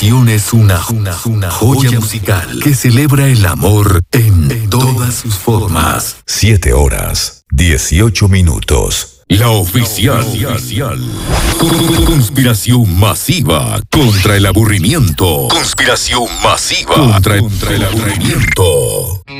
Conspiración es una joya musical que celebra el amor en todas sus formas. 7 horas, 18 minutos. La oficial. Conspiración masiva contra el aburrimiento. Conspiración masiva contra el aburrimiento.